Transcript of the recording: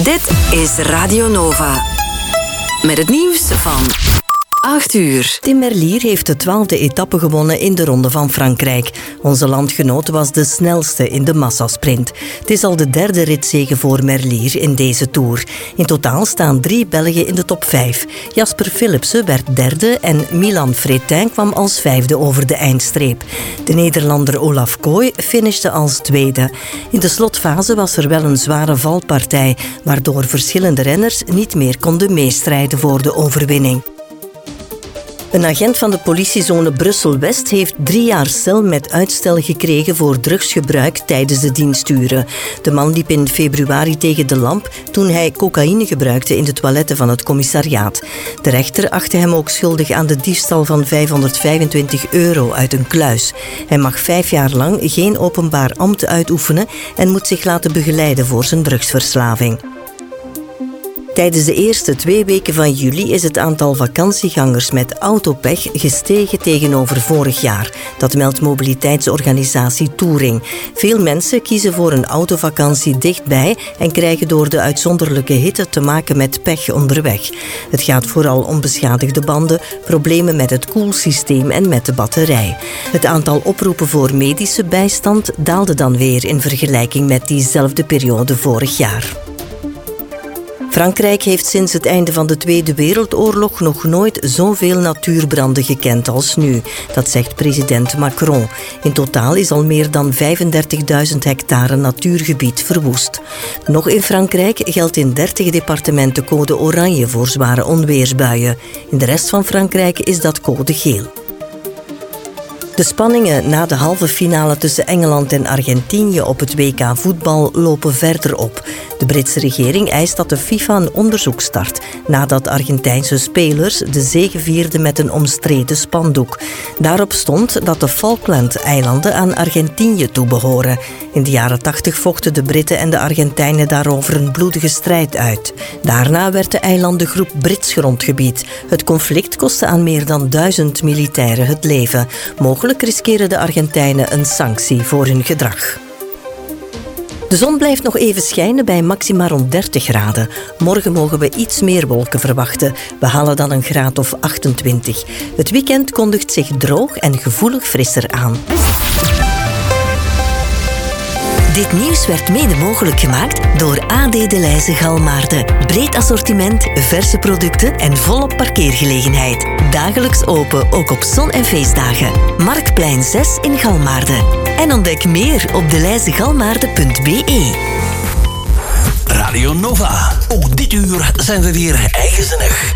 Dit is Radio Nova. Met het nieuws van 8 uur. Tim Merlier heeft de 12e etappe gewonnen in de Ronde van Frankrijk. Onze landgenoot was de snelste in de massasprint. Het is al de derde ritzege voor Merlier in deze Tour. In totaal staan 3 Belgen in de top 5. Jasper Philipsen werd derde en Milan Frétin kwam als 5e over de eindstreep. De Nederlander Olaf Kooi finishte als tweede. In de slotfase was er wel een zware valpartij, waardoor verschillende renners niet meer konden meestrijden voor de overwinning. Een agent van de politiezone Brussel-West heeft 3 jaar cel met uitstel gekregen voor drugsgebruik tijdens de diensturen. De man liep in februari tegen de lamp toen hij cocaïne gebruikte in de toiletten van het commissariaat. De rechter achtte hem ook schuldig aan de diefstal van €525 uit een kluis. Hij mag 5 jaar lang geen openbaar ambt uitoefenen en moet zich laten begeleiden voor zijn drugsverslaving. Tijdens de eerste 2 weken van juli is het aantal vakantiegangers met autopech gestegen tegenover vorig jaar. Dat meldt mobiliteitsorganisatie Touring. Veel mensen kiezen voor een autovakantie dichtbij en krijgen door de uitzonderlijke hitte te maken met pech onderweg. Het gaat vooral om beschadigde banden, problemen met het koelsysteem en met de batterij. Het aantal oproepen voor medische bijstand daalde dan weer in vergelijking met diezelfde periode vorig jaar. Frankrijk heeft sinds het einde van de Tweede Wereldoorlog nog nooit zoveel natuurbranden gekend als nu. Dat zegt president Macron. In totaal is al meer dan 35.000 hectare natuurgebied verwoest. Nog in Frankrijk geldt in 30 departementen code oranje voor zware onweersbuien. In de rest van Frankrijk is dat code geel. De spanningen na de halve finale tussen Engeland en Argentinië op het WK voetbal lopen verder op. De Britse regering eist dat de FIFA een onderzoek start nadat Argentijnse spelers de zege vierden met een omstreden spandoek. Daarop stond dat de Falklandeilanden aan Argentinië toebehoren. In de jaren 80 vochten de Britten en de Argentijnen daarover een bloedige strijd uit. Daarna werd de eilandengroep Brits grondgebied. Het conflict kostte aan meer dan 1000 militairen het leven. Mogelijk riskeren de Argentijnen een sanctie voor hun gedrag. De zon blijft nog even schijnen bij maxima rond 30 graden. Morgen mogen we iets meer wolken verwachten. We halen dan een graad of 28. Het weekend kondigt zich droog en gevoelig frisser aan. Dit nieuws werd mede mogelijk gemaakt door AD De Leyse Galmaarden. Breed assortiment, verse producten en volop parkeergelegenheid. Dagelijks open, ook op zon- en feestdagen. Marktplein 6 in Galmaarden. En ontdek meer op deleyzegalmaarden.be. Radio Nova. Ook dit uur zijn we weer eigenzinnig.